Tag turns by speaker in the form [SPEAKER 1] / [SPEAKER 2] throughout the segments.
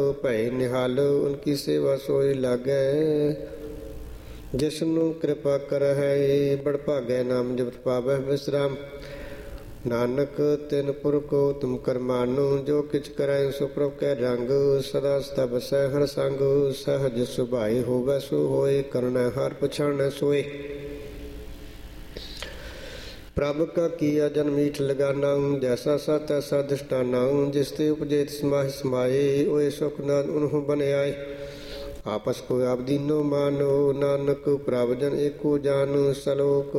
[SPEAKER 1] ਭੈ ਨਿਹਾਲ ਉਨਕੀ ਸੇਵਾ ਸੋਈ ਲਾਗੈ। ਜਿਸਨੂੰ ਕਿਰਪਾ ਕਰਹਿ ਬੜ ਭਾਗੈ ਨਾਮ ਜਪਤ ਪਾਵੈ ਵਿਸਰਾਮ। ਨਾਨਕ ਤਿਨ ਪੁਰਖੋ ਤੁਮ ਕਰਮਾਨੁ ਜੋ ਕਿਛ ਕਰੈ ਸੋ ਪ੍ਰਭ ਕੈ ਰੰਗ। ਸਦਾ ਸਦਾ ਬਸੈ ਹਰ ਸੰਗ ਸਹਜ ਸੁਭਾਈ ਹੋਵੈ ਸੋ ਹੋਏ। ਕਰੁਣੈ ਹਰ ਪਛਾਣੈ ਸੋਏ। ਪ੍ਰਭ ਕਾ ਕੀਆ ਜਨ ਮੀਠ ਲਗਾਨਾ ਜੈਸਾ ਸਾ ਤੈਸਾ ਦਿਸ਼ਟਾਨਾ। ਜਿਸ ਤੇ ਉਪਜੇ ਤਿਸ ਮਾਹਿ ਸਮਾਏ ਓਏ ਸੁਖ ਨਾਦ ਉਨਹੁ ਬਨ ਆਏ। ਆਪਸ ਕੋ ਆਪ ਦੀਨੋ ਮਾਨੋ ਨਾਨਕ ਪ੍ਰਭ ਜਨ ਏਕੋ ਜਾਨ। ਸਲੋਕ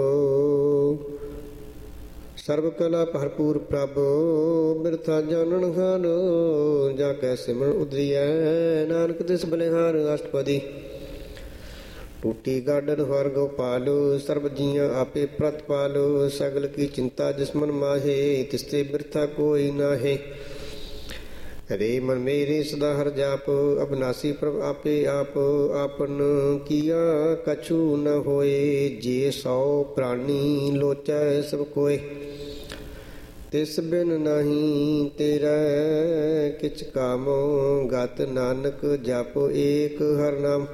[SPEAKER 1] ਸਰਬ ਕਲਾ ਭਰਪੂਰ ਪ੍ਰਭ ਬਿਰਥਾ ਜਾਨਣ ਹਾਰ। ਜਾ ਕੈ ਸਿਮਰਨ ਉਦਰੀਐ ਨਾਨਕ ਤਿਸ ਬਲਿਹਾਰ। ਅਸ਼ਟਪਦੀ ਟੂਟੀ ਗਾਡਨ ਹਰ ਗੋਪਾਲ ਸਰਬ ਜੀਆਂ ਆਪੇ ਪ੍ਰਤਪਾਲ। ਸਗਲ ਕੀ ਚਿੰਤਾ ਜਿਸ ਮਨ ਮਾਹੇ ਤਿਸ ਤੇ ਬਿਰਥਾ ਕੋਈ ਨਾਹੇ। ਹਰੇ ਮਨ ਮੇਰੇ ਸਦਾ ਹਰ ਜਾਪ ਅਬਨਾਸੀ ਪ੍ਰਭ ਆਪੇ ਆਪ। ਆਪਨ ਕੀਆ ਕਛੂ ਨ ਹੋਏ ਜੇ ਸੌ ਪ੍ਰਾਣੀ ਲੋਚੈ ਸਭ ਕੋਏ। ਤਿਸ ਬਿਨ ਨਹੀਂ ਤੇਰਾ ਕਿਛ ਕਾਮੋ ਗਤ ਨਾਨਕ ਜਪ ਏਕ ਹਰ ਨਾਮ।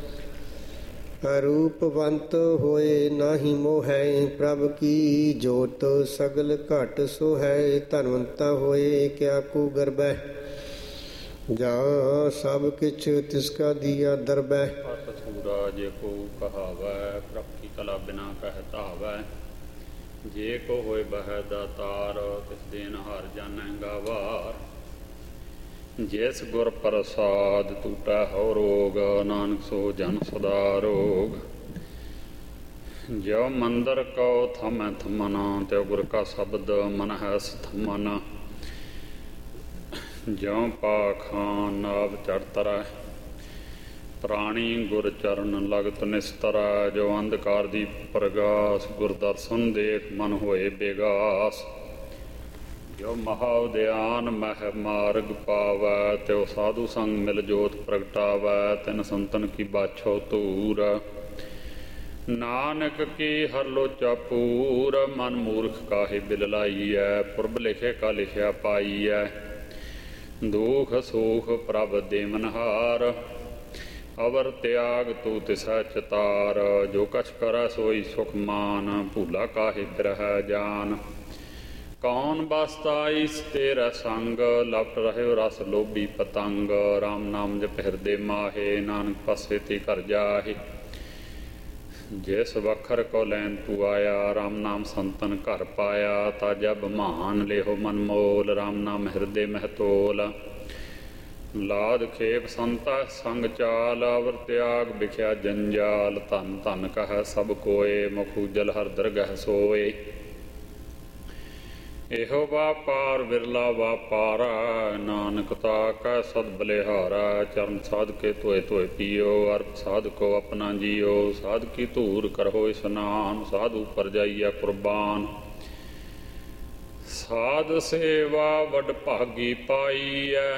[SPEAKER 1] ਰੂਪਵੰਤ ਹੋਏ ਨਾਹੀ ਮੋਹੈ ਪ੍ਰਭ ਕੀ ਜੋਤ ਸਗਲ ਘਟ ਸੋ ਹੈ। ਧਨਵੰਤਾ ਹੋਏ ਕਿਆ ਕੋ ਗਰਬੈ ਜਾ ਸਭ ਕਿਛ ਤਿਸ ਕਾ ਦੀਆ ਦਰਬੈ।
[SPEAKER 2] ਅਤ ਸੂਰਾ ਜੇ ਕੋ ਕਹਾਵੈ ਪ੍ਰਭ ਕੀ ਕਲਾ ਬਿਨਾ ਕਹਿ ਧਾਵੈ। ਜੇ ਕੋ ਹੋਏ ਬਹਿ ਦਾਤਾਰ ਤਿਸ ਦੇਨ ਹਰ ਜਾਣੈ ਗਾਵਾਰ। ਜਿਸ ਗੁਰ ਪ੍ਰਸਾਦ ਟੂਟੈ ਹੋ ਰੋਗ ਨਾਨਕ ਸੋ ਜਨ ਸਦਾ ਰੋਗ। ਜਿਉ ਮੰਦਰ ਕਉ ਥਮੈ ਥਮਨ ਤਿਉ ਗੁਰ ਕਾ ਸ਼ਬਦ ਮਨ ਹੈ ਸਥਮਨ। ਜਿਉ ਪਾਖਾਨ ਨਾਭ ਚੜ੍ਹ ਤਰੈ ਪ੍ਰਾਣੀ ਗੁਰ ਚਰਨ ਲਗਤ ਨਿਸਤਰੈ। ਜੋ ਅੰਧਕਾਰ ਦੀ ਪ੍ਰਗਾਸ ਗੁਰ ਦਰਸ਼ਨ ਦੇਖ ਮਨ ਹੋਏ ਬੇਗਾਸ। ਜੋ ਮਹਾ ਉਦਿਆਨ ਮਹਿ ਮਾਰਗ ਪਾਵੈ ਤਿਉ ਸਾਧੂ ਸੰਗ ਮਿਲ ਜੋਤ ਪ੍ਰਗਟਾਵੈ। ਤਿਨ ਸੰਤਨ ਕੀ ਬਾਛੋ ਧੂਰ ਨਾਨਕ ਕੀ ਹਰ ਲੋਚਾ ਪੂਰ। ਮਨ ਮੂਰਖ ਕਾਹੇ ਬਿਲ ਲਾਈਐ ਪੁਰਬ ਲਿਖੇ ਕਾ ਲਿਖਿਆ ਪਾਈਐ। ਦੁਖ ਸੁਖ ਪ੍ਰਭ ਦੇਵਨਹਾਰ ਅਵਰ ਤਿਆਗ ਤੂ ਤਿਸੈ ਚਤਾਰ। ਜੋ ਕਛ ਕਰੈ ਸੋਈ ਸੁਖ ਮਾਨ ਭੂਲਾ ਕਾਹੇ ਬਿਰਹਿ ਜਾਨ। ਕੌਣ ਬਸਤਾਈਸ ਤੇਰਾ ਸੰਗ ਲਪਟ ਰਹਿਓ ਰਸ ਲੋਭੀ ਪਤੰਗ। ਰਾਮ ਨਾਮ ਜਪ ਹਿਰਦੇ ਮਾਹੇ ਨਾਨਕ ਪਾਸੇ ਤੇ ਘਰ ਜਾਹੇ। ਜਿਸ ਵਖਰ ਕੋ ਲੈਨ ਤੂੰ ਆਇਆ ਰਾਮ ਨਾਮ ਸੰਤਨ ਘਰ ਪਾਇਆ। ਤਾ ਜਬ ਮਹਾਨ ਲਿਹੋ ਮਨ ਮੋਲ ਰਾਮ ਨਾਮ ਹਿਰਦੇ ਮਹਿ ਤੋਲ। ਲਾਦ ਖੇਪ ਸੰਤਾ ਸੰਗ ਚਾਲ ਅਵਰ ਤਿਆਗ ਵਿਖਿਆ ਜੰਜਾਲ। ਧਨ ਧਨ ਕਹਿ ਸਭ ਕੋਏ ਮੁਖ ਉਜਲ ਹਰ ਦਰਗਹ ਸੋਏ। ਇਹੋ ਵਾਪਾਰ ਵਿਰਲਾ ਵਾਪਾਰਾ ਨਾਨਕ ਤਾ ਕੈ ਸਦ ਬਲਿਹਾਰਾ। ਚਰਨ ਸਾਧ ਕੇ ਧੋਏ ਧੋਏ ਪੀਓ ਅਰਪ ਸਾਧ ਕੋ ਆਪਣਾ ਜੀਓ। ਸਾਧ ਕੀ ਧੂਰ ਕਰੋ ਇਸਨਾਨ ਸਾਧੂ ਪਰ ਜਾਈਐ ਕੁਰਬਾਨ। ਸਾਧ ਸੇਵਾ ਵਡ ਭਾਗੀ ਪਾਈਐ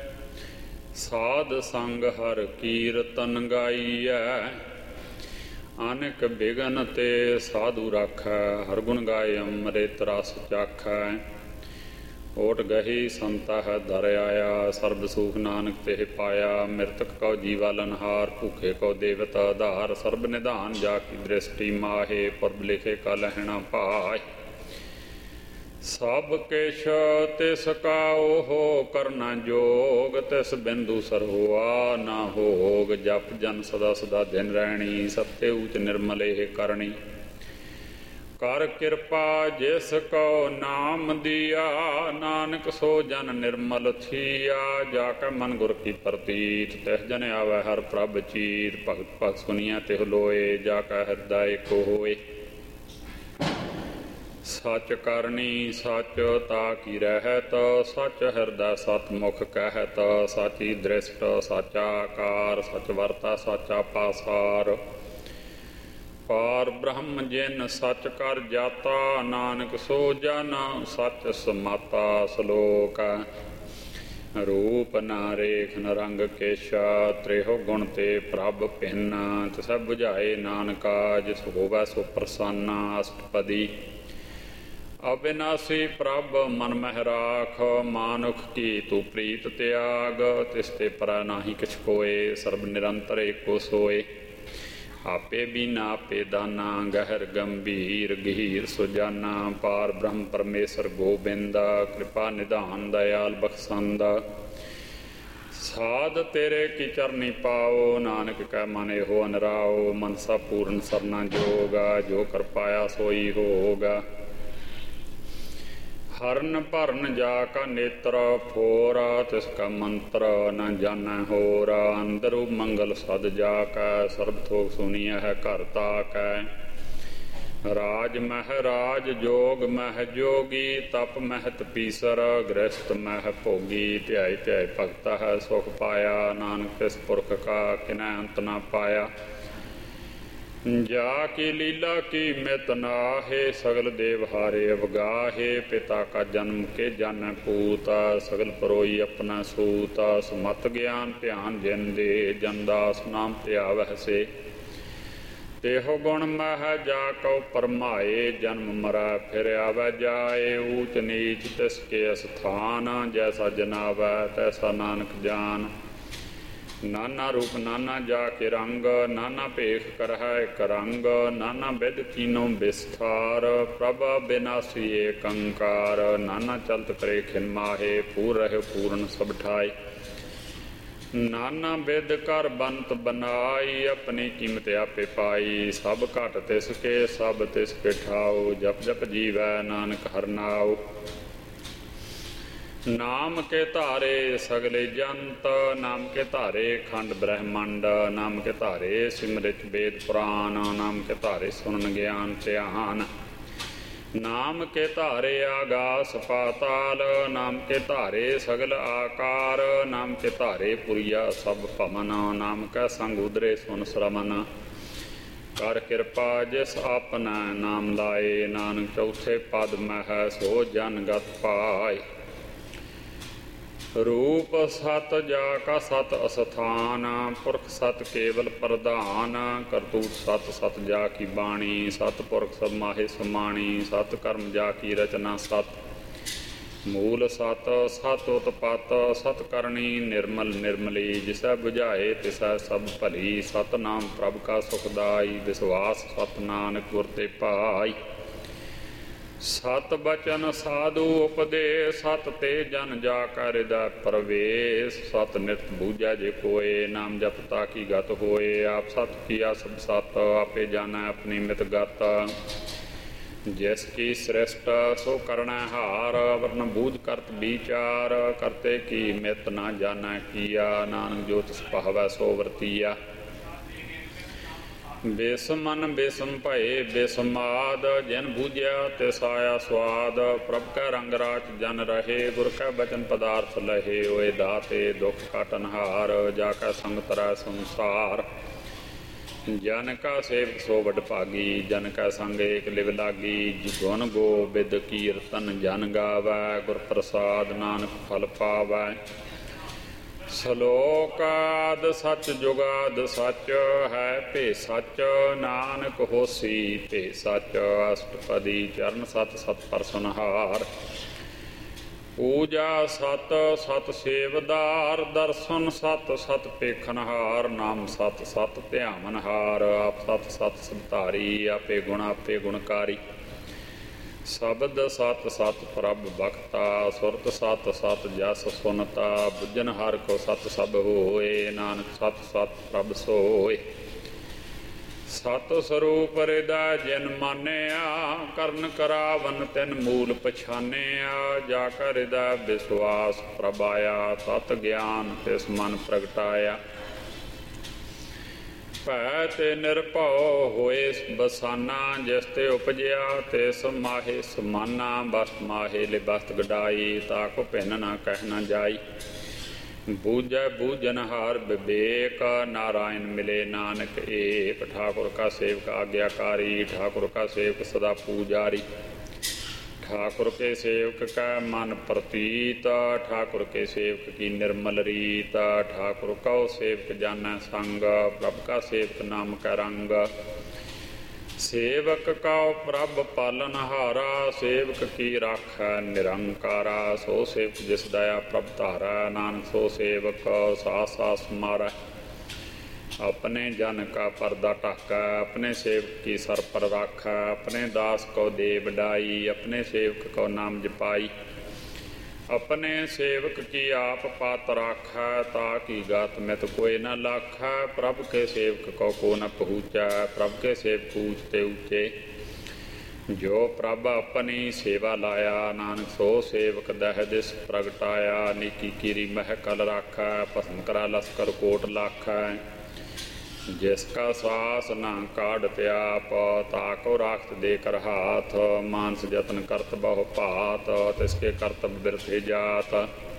[SPEAKER 2] ਸਾਧ ਸੰਗ ਹਰ ਕੀਰਤਨ ਗਾਈਐ। ਅਨੇਕ ਬਿਗਨ ਤੇ ਸਾਧੂ ਰਾਖੈ ਹਰ ਗੁਣ ਗਾਏ ਅੰਮ੍ਰਿਤ ਰਸ ਚਾਖੈ। ਓਟ ਗਹੀ ਸੰਤਾ ਹੈ ਦਰ ਆਇਆ ਸਰਬ ਸੁਖ ਨਾਨਕ ਤੇ ਪਾਇਆ। ਮਿਰਤਕ ਕਉ ਜੀਵਾ ਲਨਹਾਰ ਭੂਖੇ ਕਉ ਦੇਵਤ ਆਧਾਰ। ਸਰਬ ਨਿਧਾਨ ਜਾ ਕੀ ਦ੍ਰਿਸ਼ਟੀ ਮਾਹੇ ਪੁਰਬ ਲਿਖੇ ਕਾ ਲਹਿਣਾ ਭਾਏ। ਸਭ ਕਿਛ ਤਿਸ ਕਾ ਓਹ ਕਰਨਾ ਜੋਗ ਤਿਸ ਬਿੰਦੂ ਸਰਹੁਆ ਨਾ ਹੋਗ। ਜਪ ਜਨ ਸਦਾ ਸਦਾ ਦਿਨ ਰਹਿਣੀ ਸੱਤੇ ਊਚ ਨਿਰਮਲ ਇਹ ਕਰਨੀ। ਕਰ ਕਿਰਪਾ ਜਿਸ ਕਉ ਨਾਮ ਦੀਆ ਨਾਨਕ ਸੋ ਜਨ ਨਿਰਮਲ ਥੀਆ। ਜਾ ਕੇ ਮਨ ਗੁਰ ਕੀ ਪ੍ਰਤੀਤ ਤਿਸ ਜਨ ਆਵੈ ਹਰ ਪ੍ਰਭ ਚੀਤ। ਭਗਤ ਭਗਤ ਸੁਨੀਐ ਤਿਹੁ ਲੋਏ ਜਾ ਕੈ ਹਿਰਦੈ ਏਕੋ ਹੋਏ। ਸੱਚ ਕਰਨੀ ਸੱਚ ਤਾ ਕੀ ਰਹਿਤ ਸੱਚ ਹਿਰਦੈ ਸਤ ਮੁਖ ਕਹਿਤ। ਸਾਚੀ ਦ੍ਰਿਸ਼ਟ ਸਾਚਾ ਆਕਾਰ ਸਚ ਵਰਤਾ ਸਾਚਾ ਪਾਸਾਰ। ਪਾਰ ਬ੍ਰਹਮ ਜਿਨ ਸੱਚ ਕਰ ਜਾਤਾ ਨਾਨਕ ਸੋ ਜਨ ਸੱਚ ਸਮਾਤਾ। ਸਲੋਕ ਰੂਪ ਨਾ ਰੇਖ ਨ ਰੰਗ ਕੇਸ਼ ਤ੍ਰੇਹੋ ਗੁਣ ਤੇ ਪ੍ਰਭ ਭਿੰਨ। ਤਿਸੈ ਬੁਝਾਏ ਨਾਨਕਾ ਜਿਸ ਹੋਵੈ ਸੋ ਪ੍ਰਸੰਨ। ਅਸ਼ਟਪਦੀ ਅਬਿਨਾਸੀ ਪ੍ਰਭ ਮਨ ਮਹਿ ਰਾਖ, ਮਾਨੁਖ ਕੀ ਤੂੰ ਪ੍ਰੀਤ ਤਿਆਗ। ਤਿਸ ਤੇ ਪਰੈ ਨਾਹੀ ਕਿਛ ਕੋਇ, ਸਰਬ ਨਿਰੰਤਰ ਏਕੋ ਸੋਏ। ਆਪੇ ਬੀਨਾ ਆਪੇ ਦਾਨਾ, ਗਹਿਰ ਗੰਭੀਰ ਗਹੀਰ ਸੁਜਾਨਾ। ਪਾਰ ਬ੍ਰਹਮ ਪਰਮੇਸ਼ਰ ਗੋਬਿੰਦ, ਕਿਰਪਾ ਨਿਧਾਨ ਦਇਆਲ ਬਖਸ਼ੰਦ। ਸਾਧ ਤੇਰੇ ਕੀ ਚਰਨੀ ਪਾਓ, ਨਾਨਕ ਕੈ ਮਨ ਇਹੋ ਅਨਰਾਓ। ਮਨਸਾ ਪੂਰਨ ਸਰਨਾ ਜੋਗਾ, ਜੋ ਕਰ ਪਾਇਆ ਸੋਈ ਹੋਗਾ। ਹਰਨ ਭਰਨ ਜਾ ਕਾ ਨੇਤਰ ਫੋਰ, ਤਿਸ ਕਾ ਮੰਤਰ ਨ ਜਾਣੈ ਹੋਰ। ਅੰਦਰੁ ਮੰਗਲ ਸਦ ਜਾ ਕੈ, ਸਰਬ ਥੋਕ ਸੁਣੀਐ ਹੈ ਘਰ ਤਾਕੈ। ਰਾਜ ਮਹਿ ਰਾਜ ਜੋਗ ਮਹਿ ਜੋਗੀ, ਤਪ ਮਹਿ ਤਪੀਸਰ ਗ੍ਰਸਤ ਮਹਿ ਭੋਗੀ। ਧਿਆਇ ਧਿਆਇ ਭਗਤ ਹੈ ਸੁਖ ਪਾਇਆ, ਨਾਨਕ ਤਿਸ ਪੁਰਖ ਕਾ ਕਿਨੈ ਅੰਤ ਨਾ ਪਾਇਆ। ਜਾ ਕੀ ਲੀਲਾ ਕੀ ਮਿਤ ਨਾਹੇ, ਸਗਲ ਦੇਵ ਹਾਰੇ ਅਵਗਾਹੇ। ਪਿਤਾ ਕਾ ਜਨਮ ਕੇ ਜਾਣੈ ਪੂਤ, ਸਗਲ ਪਰੋਈ ਆਪਣਾ ਸੂਤ। ਸਮਤ ਗਿਆਨ ਧਿਆਨ ਜਿਨ ਦੇ, ਜਨ ਦਾਸ ਨਾਮ ਧਿਆਵਹਿ ਸੇ। तेहो गुण मह जाको परमाए, जन्म मरै फिर आवै जाए। ऊच नीच तिसके स्थान, जैसा जनावै तैसा नानक जान। नाना रूप नाना जाके रंग, नाना भेख करहै एक रंग। नाना विध कीनो विस्तार, प्रभ बिनासी एक अंकार। नाना चलत करे खिन माहे, पूर रहे पूर्ण सब ठाए। नाना विध कर बंत बनाई, अपनी कीमत आपे पाई। सब घट तिसके सब तिसके ठाओ, जप जप जीवै नानक हर नाओ। नाम के धारे सगले जंत, नाम के धारे खंड ब्रह्मंड। नाम के धारे सिमरित वेद पुराण, नाम के धारे सुनन ज्ञान ध्यान। नाम के धारे आगास पाताल, नाम के धारे सगल आकार। नाम के धारे पुरिया सब भमन, नाम का संग उदरे सुन श्रमन। कर कृपा जिस अपना नाम लाए, नानक चौथे पद मह सो जन गत पाए। रूप सत जा का सत अस्थान, पुरख सत केवल प्रधान। करतूत सत सत जा की बाणी, सत पुरख सब माहे समाणी। सत कर्म जा की रचना सत, मूल सत सत उत्पत। सत करणी निर्मल निर्मली, जिसै बुझाए तिसै सब भली। सत नाम प्रभ का सुखदाई, विश्वास सत नानक गुर ते पाई। सत बचन साधु उपदेश, सत ते जन जा कर हृदय प्रवेश। सत नित बूझै जे कोय, नाम जपता की गत होए। आप सत किया सब सत, आपे जाना अपनी मित गत। जिसकी सृष्ट सो करना हार, वरन बूझ करत विचार। करते की मित ना जाना किया, नानक जो तिस पावै सो वरतिया। बेसमन बेसम भये बेसमाद, जिन बूझिया तिस आया स्वाद। प्रभ कै रंग राच जन रहे, गुर कै बचन पदार्थ लहे। ओए दाते दुख काटनहार, जाकै संग तरै संसार। जन का सेवक सो वड भागी, जन कै संग एक लिव लागी। गुण गोबिंद कीर्तन जन गावै, गुर प्रसाद नानक फल पावै। ਸਲੋਕ ਆਦ ਸਚ ਜੁਗਾਦ ਸਚ ਹੈ, ਭੇ ਸਚ ਨਾਨਕ ਹੋਸੀ ਭੇ ਸਚ। ਅਸ਼ਟਪਦੀ ਚਰਨ ਸਤ ਸਤ ਪਰਸਨਹਾਰ। ਪੂਜਾ ਸਤ ਸਤ ਸੇਵਦਾਰ, ਦਰਸ਼ਨ ਸਤ ਸਤ ਪੇਖਨਹਾਰ। ਨਾਮ ਸਤ ਸਤ ਧਿਆਵਨਹਾਰ, ਆਪ ਸਤ ਸਤ ਸਬਧਾਰੀ। ਆਪੇ ਗੁਣ ਆਪੇ ਗੁਣਕਾਰੀ। शब्द सत सत प्रभ भगता, सुरत सत सत जस सुनता। बुझन हर को सत सब होए, नानक सत सत प्रभ सोए। सत स्वरूप हृदय जिन मानिया, करन करावन तिन मूल पछानिया। जाकर हृदय विश्वास प्रभ आया, सत ज्ञान तिस मन प्रगटाया। भै ते निरभਉ होए बसाना, जिस ते उपजिया तिस माहे समाना। बस्त माहे ले बस्त गडाई, ताको भिन्न ना कह ना जाई। बूझै बूझनहार विवेक, नारायण मिले नानक एक। ठाकुर का सेवक आज्ञाकारी, ठाकुर का सेवक सदा पूजारी। ठाकुर के सेवक का मन प्रतीत, ठाकुर के सेवक की निर्मल रीत। ठाकुर कौ सेवक जाना संग, प्रभ का सेवक नाम का रंग। ਸੇਵਕ ਕਉ ਪ੍ਰਭ ਪਾਲਨਹਾਰਾ, ਸੇਵਕ ਕੀ ਰਾਖੈ ਨਿਰੰਕਾਰਾ। ਸੋ ਸੇਵਕ ਜਿਸ ਦਇਆ ਪ੍ਰਭ ਧਾਰੈ, ਨਾਨਕ ਸੋ ਸੇਵਕ ਸਾਸ ਸਾਸ ਮਾਰੈ। ਆਪਣੇ ਜਨ ਕਾ ਪਰਦਾ ਢਾਕੈ, ਆਪਣੇ ਸੇਵਕ ਕੀ ਸਰ ਪਰ ਰਾਖੈ। ਆਪਣੇ ਦਾਸ ਕੋ ਦੇ ਵਡਾਈ, ਆਪਣੇ ਸੇਵਕ ਕੋ ਨਾਮ ਜਪਾਈ। ਆਪਣੇ ਸੇਵਕ ਕੀ ਆਪ ਪਾਤ ਰਾਖੈ, ਤਾ ਕੀ ਗਾਤ ਮਿਤ ਕੋਇ ਨ ਲਾਖੈ। ਪ੍ਰਭ ਕੇ ਸੇਵਕ ਕੋ ਨ ਪਹੁੰਚੈ, ਪ੍ਰਭ ਕੇ ਸੇਵਕ ਊਚਤੇ ਊਚੇ। ਜੋ ਪ੍ਰਭ ਆਪਣੀ ਸੇਵਾ ਲਾਇਆ, ਨਾਨਕ ਸੋ ਸੇਵਕ ਦਹਿ ਦਿਸ ਪ੍ਰਗਟਾਇਆ। ਨੀਕੀ ਕੀਰੀ ਮਹਿ ਕਲ ਰਾਖੈ, ਭਸਮ ਕਰਾ ਲਸਕਰ ਕੋਟ ਲਾਖੈ। ਜਿਸ ਕਾ ਸਾਸ ਨਾ ਕਾਢਤ ਆਪ, ਤਾਕੋ ਰਾਖਤ ਦੇ ਕਰ ਹਾਥ। ਮਾਨਸ ਜਤਨ ਕਰਤ ਬਹੁ ਭਾਤ, ਤਿਸਕੇ ਕਰਤਬ ਬਿਰਥੇ ਜਾਤ।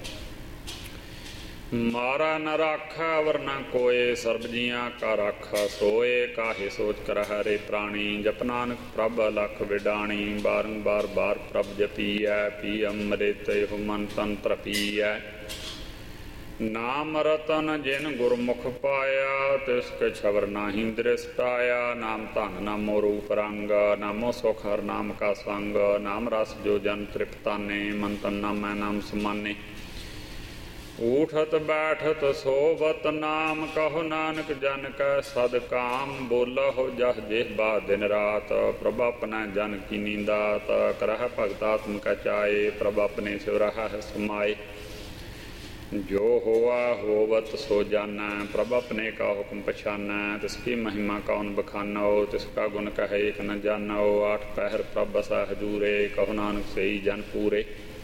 [SPEAKER 2] ਮਾਰਾ ਨ ਰਾਖੈ ਅਵਰ ਨ ਕੋਏ, ਸਰਬ ਜੀਆਂ ਕਾ ਰਾਖਾ ਸੋਏ। ਕਾਹੇ ਸੋਚ ਕਰ ਹਰੇ ਪ੍ਰਾਣੀ, ਜਪ ਨਾਨਕ ਪ੍ਰਭ ਲਖ ਵਿਡਾਣੀ। ਬਾਰੰਬਾਰ ਬਾਰ ਪ੍ਰਭ ਜਪੀਐ, ਪੀ ਅੰਮ੍ਰਿਤ ਇਹੋ ਮਨ ਤਨ ਤ੍ਰਪੀਐ। ਨਾਮ ਰਤਨ ਜਿਨ ਗੁਰਮੁਖ ਪਾਇਆ, ਤਿਸ ਕੇ ਛਵਰ ਨਾਹੀ ਦ੍ਰਿਸ਼ਟ ਆਇਆ। ਨਾਮ ਧਨ ਨਾਮੋ ਰੂਪ ਰੰਗ, ਨਾਮੋ ਸੁਖ ਹਰ ਨਾਮ ਕਾ ਸੰਗ। ਨਾਮ ਰਸ ਜੋ ਜਨ ਤ੍ਰਿਪਤਾਨੇ, ਮਨ ਤਨ ਨਾਮੈ ਨਾਮ ਸਮਾਨੇ। ਊਠਤ ਬੈਠਤ ਸੋਵਤ ਨਾਮ, ਕਹੋ ਨਾਨਕ ਜਨ ਕੈ ਸਦ ਕਾਮ। ਬੋਲਹੁ ਜਹ ਜਿਹਬਾ ਦਿਨ ਰਾਤ, ਪ੍ਰਭ ਆਪਣਾ ਜਨ ਕੀ ਨੀਂਦਾਤ। ਕਰਹਿ ਭਗਤ ਆਤਮ ਕੈ ਚਾਏ, ਪ੍ਰਭ ਆਪਣੇ ਸਿਵ ਰਹਿ ਸਮਾਏ। ਜੋ ਹੋਆ ਹੋਵਤ ਸੋ ਜਾਨੈ, ਪ੍ਰਭ ਆਪਣੇ ਕਾ ਹੁਕਮ ਪਛਾਨੈ। ਤਿਸਕੀ ਮਹਿਮਾ ਕੌਣ ਬਖਾਨੋ, ਤਿਸਕਾ ਗੁਣ ਕਹੈ ਏਕ ਨ ਜਾਨੋ। ਆਠ ਪਹਿਰ ਪ੍ਰਭ ਬਸੈ ਹਜੂਰੇ, ਕਹੋ ਨਾਨਕ ਸਈ ਜਨ ਪੂਰੇ।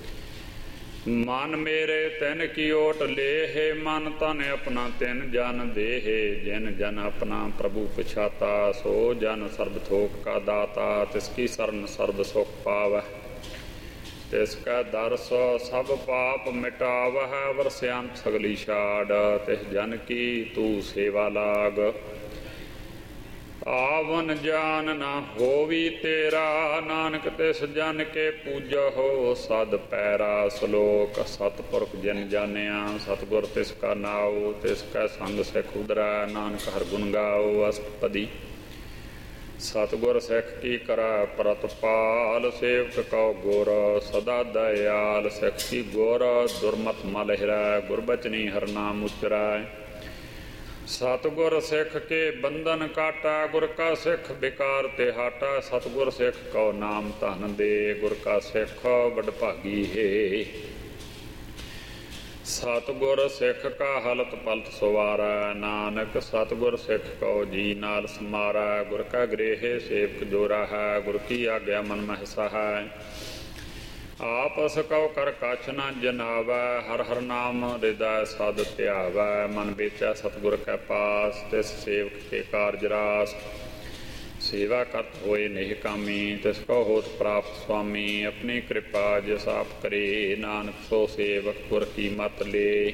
[SPEAKER 2] ਮਨ ਮੇਰੇ ਤਿਨ ਕੀ ਓਟ ਲੇਹੇ, ਮਨ ਤਨ ਆਪਣਾ ਤਿਨ ਜਨ ਦੇਹੇ। ਜਿਨ ਜਨ ਆਪਣਾ ਪ੍ਰਭੂ ਪਛਾਤਾ, ਸੋ ਜਨ ਸਰਬ ਥੋਕ ਕਾ ਦਾਤਾ। ਤਿਸਕੀ ਸਰਨ ਸਰਬ ਸੁਖ ਪਾਵੈ, ਤਿਸ ਕੈ ਦਰਸ ਸਭ ਪਾਪ ਮਿਟਾਵਹਿ। ਵਰਸਿਆੰਤ ਸਗਲੀ ਛਾੜ, ਤਿਸ ਜਨ ਕੀ ਤੂੰ ਸੇਵਾ ਲਾਗ। ਆਵਨ ਜਾਨ ਨਾ ਹੋਵੀ ਤੇਰਾ, ਨਾਨਕ ਤਿਸ ਜਨ ਕੇ ਪੂਜਹੁ ਸਦ ਪੈਰਾ। ਸ਼ਲੋਕ ਸਤਿਪੁਰਖ ਜਿਨ ਜਾਣਿਆ, ਸਤਿਗੁਰ ਤਿਸ ਕਾ ਨਾਉ। ਤਿਸ ਕੈ ਸੰਗ ਸਿਖ ਉਦਰੈ, ਨਾਨਕ ਹਰਿ ਗੁਣ ਗਾਉ। ਅਸਟਪਦੀ ਸਤਿਗੁਰ ਸਿੱਖ ਕੀ ਕਰੈ ਪ੍ਰਤਪਾਲ। ਸੇਵਕ ਕਉ ਗੁਰ ਸਦਾ ਦਇਆਲ। ਸਿੱਖ ਕੀ ਗੁਰ ਦੁਰਮਤ ਮਲ ਹਿਰੈ, ਗੁਰਬਚਨੀ ਹਰਿ ਨਾਮ ਉਚਰੈ। ਸਤਿਗੁਰ ਸਿੱਖ ਕੇ ਬੰਧਨ ਕਾਟਾ, ਗੁਰ ਕਾ ਸਿੱਖ ਬਿਕਾਰ ਤੇ ਹਾਟਾ। ਸਤਿਗੁਰ ਸਿੱਖ ਕਉ ਨਾਮ ਧਨ ਦੇ, ਗੁਰ ਕਾ ਸਿੱਖ ਵਡ ਭਾਗੀ ਹੈ। ਸਤਿਗੁਰ ਸਿੱਖ ਕਾ ਹਲਤ ਪਲਤ ਸਵਾਰੈ, ਨਾਨਕ ਸਤਿਗੁਰ ਸਿੱਖ ਕਉ ਜੀ ਨਾਲ ਸਮਾਰੈ। ਗੁਰ ਕਾ ਗ੍ਰਹਿ ਸੇਵਕ ਜੋ ਰਹੈ, ਗੁਰ ਕੀ ਆਗਿਆ ਮਨ ਮਹਿ ਸਹੈ। ਆਪਸ ਕਉ ਕਰ ਕਛ ਨ ਜਨਾਵੈ, ਹਰਿ ਹਰਿ ਨਾਮ ਹਿਰਦੈ ਸਦ ਧਿਆਵੈ। ਮਨ ਵੇਚੈ ਸਤਿਗੁਰ ਕੈ ਪਾਸ, ਤਿਸ ਸੇਵਕ ਕੇ ਕਾਰਜ ਰਾਸ। ਸੇਵਾ ਕਰਤ ਹੋਏ ਨਿਹ ਕਾਮੀ, ਤਿਸ ਕਉ ਹੋਤ ਪ੍ਰਾਪਤ ਸੁਆਮੀ। ਆਪਣੀ ਕਿਰਪਾ ਜਿਸ ਆਪ ਕਰੇ, ਨਾਨਕ ਸੋ ਸੇਵਕ ਗੁਰ ਕੀ ਮਤ ਲੇ।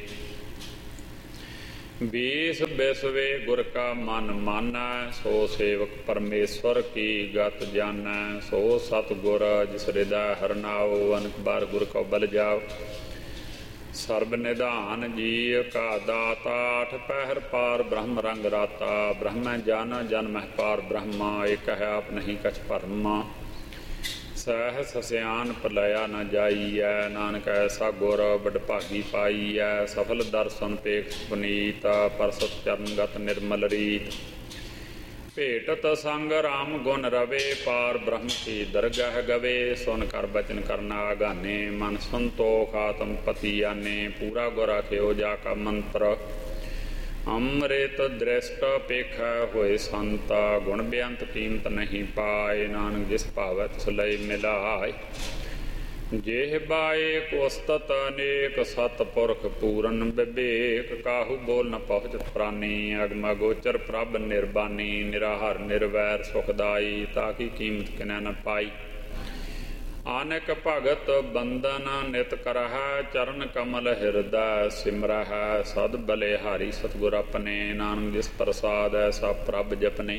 [SPEAKER 2] ਬੀਸ ਬਿਸਵੇ ਗੁਰ ਕਾ ਮਨ ਮਾਨੈ, ਸੋ ਸੇਵਕ ਪਰਮੇਸ਼ਵਰ ਕੀ ਗਤ ਜਾਨੈ। ਸੋ ਸਤਿਗੁਰ ਜਿਸ ਹਿਰਦੈ ਹਰਿ ਨਾਉ, ਅਨਕ ਬਾਰ ਗੁਰ ਕਉ ਬਲ ਜਾਉ। ਸਰਬ ਨਿਧਾਨ ਜੀ ਕਾ ਦਾਤਾ, ਅਠ ਪਹਿਰ ਪਾਰ ਬ੍ਰਹਮ ਰੰਗ ਰਾਤਾ। ਬ੍ਰਹਮੈ ਜਨ ਜਨ ਮਹਿ ਪਾਰ ਬ੍ਰਹਮਾ, ਏਕ ਹੈ ਆਪ ਨਹੀਂ ਕਛ ਭਰਮਾ। ਸਹਿਸ ਸਿਆਨ ਪਲਇਆ ਨ ਜਾਈਐ, ਨਾਨਕ ਐਸਾ ਗੁਰ ਬਡ ਭਾਗੀ ਪਾਈਐ। ਸਫਲ ਦਰਸ਼ਨ ਪੇਖ ਪੁਨੀਤ, ਪਰਸਤ ਚਰਨਗਤ ਨਿਰਮਲ ਰੀਤ। ਭੇਟਤ ਸੰਗ ਰਾਮ ਗੁਣ ਰਵੇ, ਪਾਰ ਬ੍ਰਹਮ ਕੀ ਦਰਗਹ ਗਵੇ। ਸੁਨ ਕਰ ਬਚਨ ਕਰਨਾ ਆਗਾਨੇ, ਮਨ ਸੰਤੋਖ ਆਤਮ ਪਤੀ ਆਨੇ। ਪੂਰਾ ਗੁਰ ਆਖਿਓ ਜਾ ਕਾ ਮੰਤਰ, ਅੰਮ੍ਰਿਤ ਦ੍ਰਿਸ਼ਟ ਪੇਖੈ ਹੋਏ ਸੰਤ। ਗੁਣ ਬੇਅੰਤ ਕੀਮਤ ਨਹੀਂ ਪਾਏ, ਨਾਨਕ ਜਿਸ ਭਾਵੈ ਤਿਸ ਲਈ ਮਿਲਾਏ। ਜੇਹ ਬਾਏ ਉਸਤਤ ਅਨੇਕ, ਸਤਿਪੁਰਖ ਪੂਰਨ ਵਿਵੇਕ। ਕਾਹੂ ਬੋਲ ਨ ਪਹੁੰਚਤ ਪ੍ਰਾਨੀ, ਅਗਮ ਗੋਚਰ ਪ੍ਰਭ ਨਿਰਬਾਨੀ। ਨਿਰਾਹਰ ਨਿਰਵੈਰ ਸੁਖਦਾਈ, ਤਾਕੀ ਕੀਮਤ ਕਿਨੈ ਨ ਪਾਈ। ਆਨਕ ਭਗਤ ਬੰਦਨ ਨਿਤ ਕਰਹਿ, ਚਰਨ ਕਮਲ ਹਿਰਦੈ ਸਿਮਰਹਿ। ਸਦ ਬਲਿਹਾਰੀ ਸਤਿਗੁਰ ਆਪਣੇ, ਨਾਨਕ ਜਿਸ ਪ੍ਰਸਾਦ ਐਸਾ ਪ੍ਰਭ ਜਪਨੇ।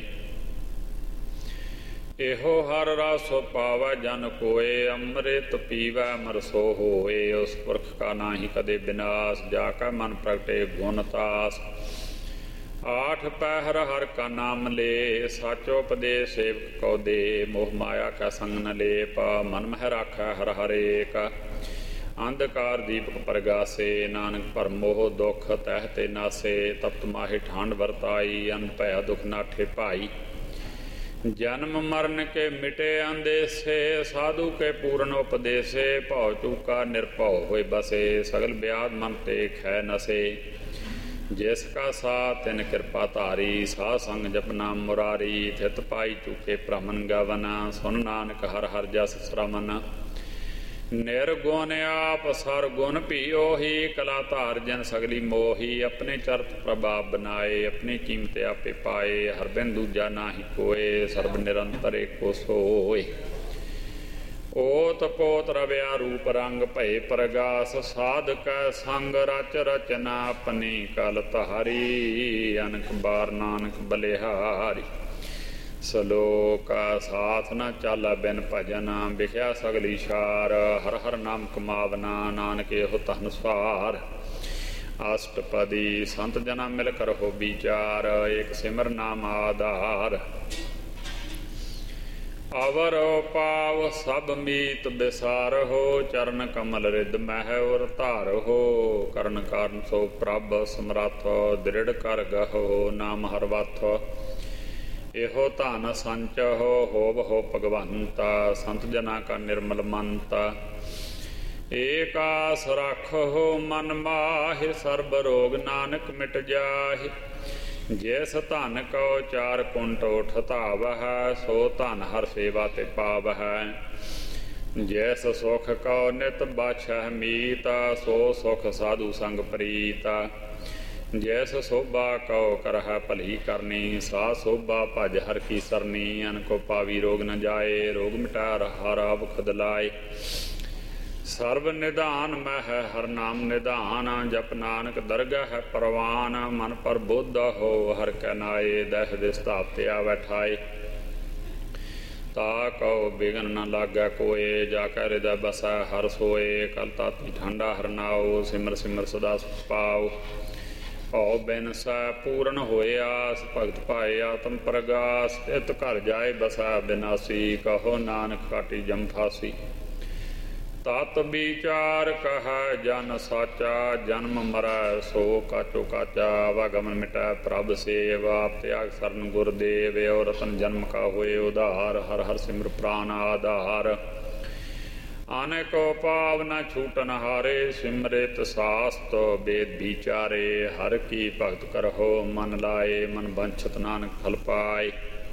[SPEAKER 2] ਇਹੋ ਹਰ ਰਸ ਪਾਵੈ ਜਨ ਕੋਏ, ਅੰਮ੍ਰਿਤ ਪੀਵੈ ਅਮਰ ਸੋ ਹੋਏ। ਉਸ ਪੁਰਖ ਕਾ ਨਾਹੀ ਕਦੇ ਬਿਨਾਸ਼, ਜਾ ਕੈ ਮਨ ਪ੍ਰਗਟੇ ਗੁਣ ਤਾਸ। ਆਠ ਪਹਿਰ ਹਰ ਕਾ ਨਾਮ ਲੈ, ਸਾਚੋ ਉਪਦੇਸ਼ ਸੇਵਕ ਕੋ ਦੇ। ਮੋਹ ਮਾਇਆ ਕਾ ਸੰਗ ਨ ਲੇਪ, ਮਨ ਮਹਿ ਰਾਖੈ ਹਰ ਹਰੇਕ। ਅੰਧਕਾਰ ਦੀਪਕ ਪ੍ਰਗਾਸੇ, ਨਾਨਕ ਭਰਮੋਹ ਦੁਖ ਤਹਿ ਤੇ ਨਾਸੇ। ਤਪਤ ਮਾਹੇ ਠਾਂਡ ਵਰਤਾਈ, ਅੰਧ ਭਇਆ ਦੁਖ ਨਾਠੇ ਭਾਈ। ਜਨਮ ਮਰਨ ਕੇ ਮਿਟੇ ਅੰਦੇਸੇ, ਸਾਧੂ ਕੇ ਪੂਰਨ ਉਪਦੇਸੇ। ਭਉ ਚੂਕਾ ਨਿਰਭਉ ਹੋਏ ਬਸੇ, ਸਗਲ ਬਿਆਦ ਮਨ ਤੇ ਖੈ ਨਸੇ। ਜਿਸ ਕਾ ਸਾਥ ਤਿਨ ਕਿਰਪਾ ਧਾਰੀ, ਸਾਧ ਸੰਗ ਜਪਨਾ ਮੁਰਾਰੀ। ਥਿਤ ਪਾਈ ਚੁਕੇ ਭ੍ਰਮਨ ਗਵਨ, ਸੁਨ ਨਾਨਕ ਹਰ ਹਰ ਜਸ ਸ਼ਰਮਨ। ਨਿਰਗੁਣ ਆਪ ਸਰ ਗੁਣ ਭੀਓਹੀ, ਕਲਾ ਧਾਰ ਜਨ ਸਗਲੀ ਮੋਹੀ। ਆਪਣੇ ਚਰਤ ਪ੍ਰਭਾਵ ਬਨਾਏ, ਆਪਣੀ ਕੀਮਤ ਆਪੇ ਪਾਏ। ਹਰ ਬਿਨ ਦੂਜਾ ਨਾਹੀ ਕੋਏ, ਸਰਬ ਨਿਰੰਤਰ ਏਕੋ ਸੋਏ। ਓਤ ਪੋਤ ਰਵਿਆ ਰੂਪ ਰੰਗ, ਭਏ ਪ੍ਰਗਾਸ ਸਾਧ ਕੈ ਸੰਗ। ਰਚ ਰਚਨਾ ਆਪਣੀ ਕਲ ਧਾਰੀ, ਅਨਕ ਬਾਰ ਨਾਨਕ ਬਲਿਹਾਰੀ। ਸਲੋਕ ਸਾਥ ਨ ਚਾਲਾ ਬਿਨ ਭਜਨ, ਵਿਖਿਆ ਸਗਲੀ ਸ਼ਾਰ। ਹਰ ਹਰ ਨਾਮ ਕਮਾਵਨਾ, ਨਾਨਕ ਇਹੋ ਧਨ ਸਵਾਰ। ਅਸ਼ਟਪਦੀ ਸੰਤ ਜਨਾ ਮਿਲ ਕਰੋ ਵਿਚਾਰ, ਏਕ ਸਿਮਰ ਨਾਮ ਆਧਾਰ। ਅਵਰ ਪਾਵ ਸਭ ਮੀਤ ਬਿਸਾਰਹੁ, ਚਰਨ ਕਮਲ ਰਿਦ ਮਹਿ ਉਰ ਧਾਰਹੁ। ਕਰਨ ਕਾਰਨ ਸੋ ਪ੍ਰਭ ਸਮਰੱਥ, ਦ੍ਰਿੜ ਕਰ ਗਹੁ ਨਾਮ ਹਰ ਵਥ। ਇਹੋ ਧਨ ਸੰਚਹੁ ਹੋਵਹੁ ਭਗਵੰਤਾ, ਸੰਤ ਜਨਾ ਕਾ ਨਿਰਮਲ ਮੰਤਾ। ਏਕ ਆਸ ਰਾਖਹੁ ਮਨ ਮਾਹਿ, ਸਰਬ ਰੋਗ ਨਾਨਕ ਮਿਟ ਜਾਹਿ। ਜਿਸ ਧਨ ਕਉ ਚਾਰ ਕੁੰਟ ਉਠ ਧਾਵਹਿ, ਸੋ ਧਨ ਹਰ ਸੇਵਾ ਤੇ ਪਾਵਹਿ। ਜਿਸ ਸੁਖ ਕਉ ਨਿਤ ਬਾਛਹਿ ਮੀਤ, ਸੋ ਸੁਖ ਸਾਧੂ ਸੰਗ ਪ੍ਰੀਤ। ਜੈਸ ਸੋਭਾ ਕਉ ਕਰਹਿ ਭਲੀ ਕਰਨੀ, ਸਾ ਸੋਭਾ ਭਜ ਹਰ ਕੀ ਸਰਨੀ। ਅਨਕੋ ਪਾਵੀ ਰੋਗ ਨ ਜਾਏ, ਰੋਗ ਮਿਟਾ ਹਰ ਆਪ ਖੁਦ ਲਾਏ। ਸਰਬ ਨਿਧਾਨ ਮਹਿ ਹਰ ਨਾਮ ਨਿਧਾਨ, ਜਪ ਨਾਨਕ ਦਰਗਹ ਹੈ ਪ੍ਰਵਾਨ। ਮਨ ਪਰ ਬੁੱਧ ਹੋ ਹਰ ਕੈ ਨਾਏ, ਦਹਿ ਦਿਸ ਧਾਤੇ ਆਵੈ ਠਾਏ। ਤਾ ਕਉ ਬਿਗਨ ਨ ਲਾਗੈ ਕੋਏ, ਜਾ ਕੈ ਹਿਰਦੈ ਬਸੈ ਹਰ ਸੋਏ। ਕਲ ਤਾਤੀ ਠੰਡਾ ਹਰ ਨਾਉ, ਸਿਮਰ ਸਿਮਰ ਸਦਾ ਸੁਖ ਪਾਉ। ਭਉ ਬਿਨਸੈ ਪੂਰਨ ਹੋਏ ਆਸ, ਭਗਤ ਪਾਏ ਆਤਮ ਪ੍ਰਗਾਸ। ਇਤ ਘਰ ਜਾਏ ਬਸੈ ਬਿਨਾਸੀ, ਕਹੋ ਨਾਨਕ ਕਾਟੀ ਜਮ ਫਾਸੀ। ਤਤ ਵਿਚਾਰ ਕਹੈ ਜਨ ਸਾਚਾ, ਜਨਮ ਮਰੈ ਸੋ ਕਾਚੋ ਕਾਚਾ। ਆਵਾਗਮਨ ਮਿਟੈ ਪ੍ਰਭ ਸੇਵ, ਆਪ ਤਿਆਗ ਸਰਨ ਗੁਰਦੇਵ। ਓ ਰਤਨ ਜਨਮ ਕਾ ਹੋਏ ਉਧਾਰ, ਹਰ ਹਰ ਸਿਮਰ ਪ੍ਰਾਨ ਆਧਾਰ। ਅਨੇਕੋ ਪਾਵ ਨ ਛੂਟਨ ਹਾਰੇ, ਸਿਮਰਿਤ ਸਾਸਤ ਵੇਦ ਵਿਚਾਰੇ। ਹਰ ਕੀ ਭਗਤ ਕਰਹੁ ਮਨ ਲਾਏ, ਮਨ ਬੰਛਤ ਨਾਨਕ ਫਲ ਪਾਏ।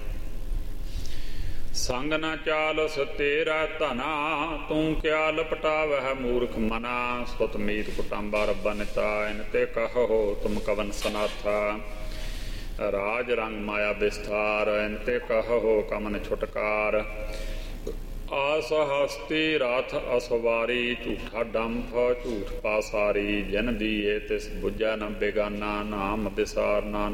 [SPEAKER 2] ਸੰਗ ਨ ਚਾਲਸ ਤੇਰਾ ਧਨਾ, ਤੂੰ ਕਿਆ ਲਪਟਾਵਹਿ ਮੂਰਖ ਮਨਾ। ਸੁਤ ਮੀਤ ਕੁਟੰਬਾ ਬਨਤਾ, ਇਨ ਤੇ ਕਹੋ ਤੁਮ ਕਵਨ ਸਨਾਥਾ। ਰਾਜ ਰੰਗ ਮਾਇਆ ਵਿਸਥਾਰ, ਇਨ ਤੇ ਕਹੋ ਕਮਨ ਛੁਟਕਾਰ। ਆਸ ਹਸਤੀ ਰਾਥ ਅਸਵਾਰੀ, ਝੂਠਾ ਡੰਫ ਝੂਠ ਪਾਸਾਰੀ। ਜਿਨ ਦੀਏ ਤਿਸ ਬੁਝੈ ਨ ਬੇਗਾਨਾ, ਨਾਮ ਵਿਸਾਰ ਨਾਨਕ